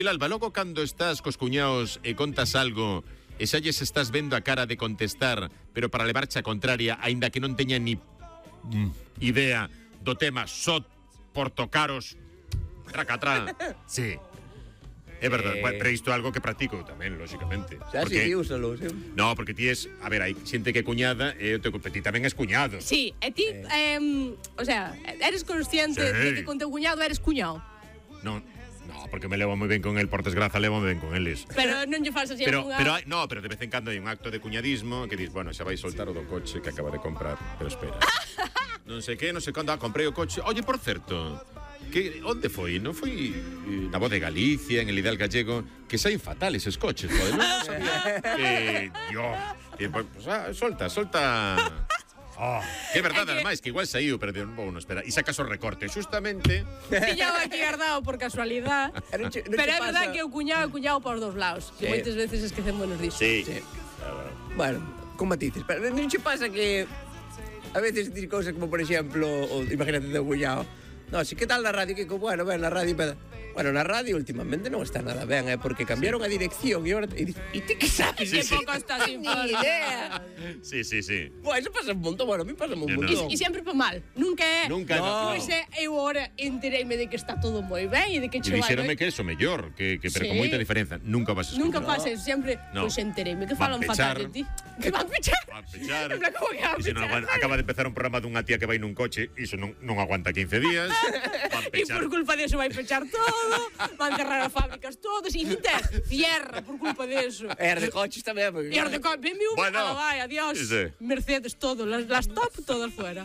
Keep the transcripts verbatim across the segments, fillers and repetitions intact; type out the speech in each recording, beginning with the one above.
Alba, logo cando estás cos cuñaos e contas algo e xa lles estás vendo a cara de contestar, pero para levarche a contraria, aínda que non teña ni mm, idea do tema, só por tocaros tracatrá. Sí. É verdade, eh... bueno, pero isto é algo que practico tamén, lógicamente. Xa, porque... si, úsalo, sí. No, porque ti es, a ver, hai xente que é cuñada e o teu ti tamén és cuñado. Sí, e ti, eh... eh, o sea, eres consciente sí. de que con teu cuñado eres cuñado? Non. No, porque me levo moi ben con el, por desgraza, levo moi ben con eles. Pero non lle faz así pero, unha... pero hai, no, pero de vez en cando hai un acto de cuñadismo que dis, bueno, xa vai soltar o do coche que acaba de comprar, pero espera. non sei que, non sei cando, ah, comprei o coche. Oye, por certo, que onde foi? Non foi na Voz de Galicia, en el Ideal Gallego, que saen fatal eses coches, joder, non sabía que... Dios, que, pues, ah, solta, solta... Oh, que é verdade, ademais, que igual saiu, pero non vou, non espera. E sacas o recorte, xustamente. Pillado aquí guardado por casualidad. No che, no pero é pasa... verdade que o cuñado é cuñado por dos lados. Que sí. moitas veces esquecémonos disso. Sí. sí. Bueno, con matices. Pero non che pasa que a veces dir cousas como, por exemplo, o, imagínate teu cuñado. No, si, que tal na radio? Que, bueno, ben, na radio... Peda. Bueno, na radio últimamente non está nada ben, eh, porque cambiaron sí. a dirección e ahora... E, e ti que sabes? Sí, que sí. pouco estás sin Ni idea. Sí, sí, sí. Bueno, eso pasa un montón, bueno, a mí pasa un montón. E sempre por mal. Nunca é... Nunca, no. Pois é, eu ahora entereime de que está todo moi ben e de que che vai... E dixeronme que eso mellor, que, que pero sí. con moita diferenza. Nunca vas a escuchar. Nunca pasa eso, sempre... No. Pois entereime que falan fatal de ti. Que van pechar. Van pechar. Como que van pechar? No, acaba de empezar un programa dunha tía que vai nun coche, iso non, non aguanta quince días. E por culpa de eso vai pechar todo. Van cerrar as fábricas todas e nin tes cierra por culpa de eso. E de coches tamén. E de coches, B M W, bueno, vai, adiós. Sí. Mercedes, todo, las, las top, todas fuera.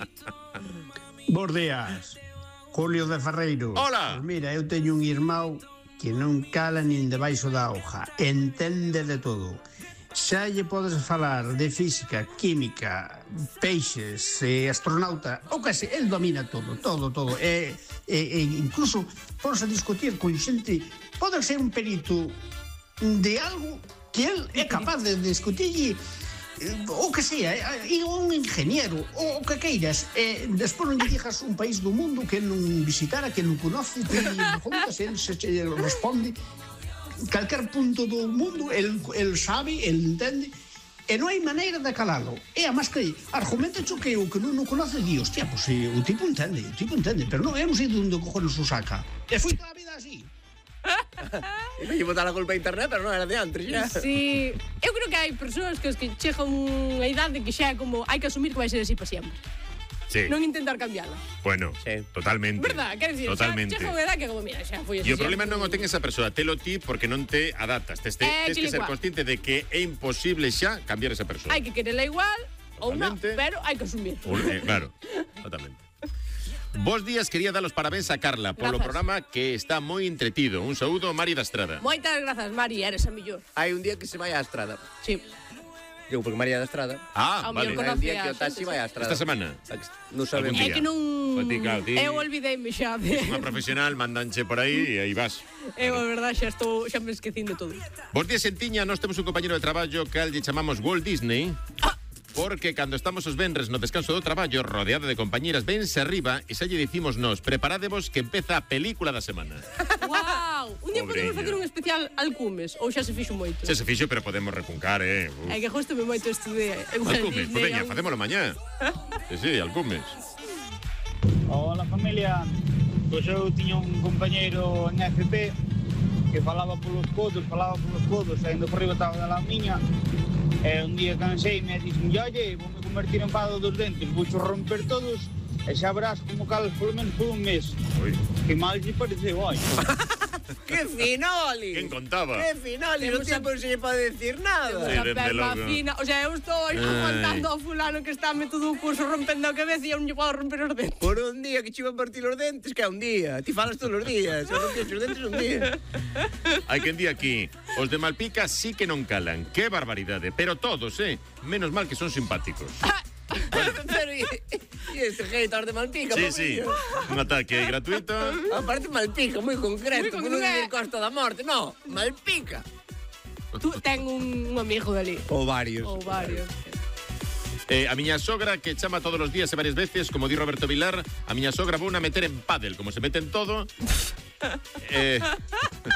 Bos días, Julio de Ferreiro. Hola. Pues mira, eu teño un irmão que non cala nin debaixo da hoja, entende de todo. Xa lle podes falar de física, química, peixes, eh, astronauta, o que se, el domina todo, todo, todo. E, e, e incluso podes a discutir con xente, pode ser un perito de algo que el é capaz de discutir o que sea, e un ingeniero, o que queiras. E despois non lle dixas un país do mundo que non visitara, que non conoce, que preguntas, el se responde calquer punto do mundo, el, el sabe, el entende, e non hai maneira de calalo. E a máis que argumenta cho que o que non o conoce di, hostia, pois pues, o tipo entende, o tipo entende, pero non, eu non sei de onde cojones o saca. E foi toda a vida así. E me lle botar a culpa a internet, pero non era de antes, xa. Sí, eu creo que hai persoas que, que chegan unha idade que xa é como, hai que asumir que vai ser así para sempre. Sí. Non intentar cambiarla. Bueno, sí. totalmente. Verdad, quer dicir, totalmente. xa chega unha edad que como, mira, xa foi así. E o problema non o ten esa persoa, telo ti porque non te adaptas. Tes, te, eh, tes que ser consciente de que é imposible xa cambiar esa persoa. Hai que quererla igual ou non, pero hai que asumir. Eh, claro, totalmente. Bos días, quería dar os parabéns a Carla polo grazas. programa que está moi entretido. Un saúdo, Mari da Estrada. Moitas grazas, Mari, eres a mellor. Hai un día que se vai á Estrada. Sí. Digo, porque María da Estrada. Ah, vale. Hai un día que o taxi vai á Estrada. Esta semana? Non sabemos. É que non... Ti, claro, ti... Eu olvideime xa de... Unha profesional, mandanche por aí e aí vas. Eu, a verdade, xa estou, xa me esquecín de todo. Bos días, Entiña, nós temos un compañero de traballo que al lle chamamos Walt Disney. Ah. Porque cando estamos os venres no descanso do traballo, rodeado de compañeras, vense arriba e xa lle dicimos nos, preparádevos que empeza a película da semana. Wow! Un día Pobreño. podemos facer un especial Alcumes, ou xa se fixo moito? Xa se fixo, pero podemos recuncar, eh? Uh. É que gostame moito este de... Alcumes, pues veña, facémolo mañá. Sí, sí, Alcumes. Hola, familia. Pois eu tiña un compañeiro en F P que falaba polos codos, falaba polos codos, saindo por riba estaba da la miña. E un día canseime e dixen, oye, vou me convertir en fado dos dentes, vou romper todos e xa verás como calas polo menos por un mes. Ui. Que mal lle pareceu, oi. Que finoli! Quen contaba? Que finoli, non tiempo non se lle pode decir nada. Sí, desde logo. Fina. O sea, eu estou aguantando ao fulano que está me todo o curso rompendo a cabeza e eu non lle podo romper os dentes. Por un día que che iban a partir os dentes, que é un día. Ti falas todos os días, se rompes os dentes un día. Hai quen di aquí, os de Malpica sí que non calan. Que barbaridade, pero todos, eh? Menos mal que son simpáticos. Pero e este hater de Malpica, Sí, sí, un ataque aí gratuito. Aparte Malpica, moi concreto, Moi que non concreto. dicir Costa da Morte, no, Malpica. Tú ten un, un amigo dali. Ou varios. Ou varios. Eh, a miña sogra que chama todos os días e varias veces, como di Roberto Vilar, a miña sogra vou na meter en pádel, como se mete en todo. eh,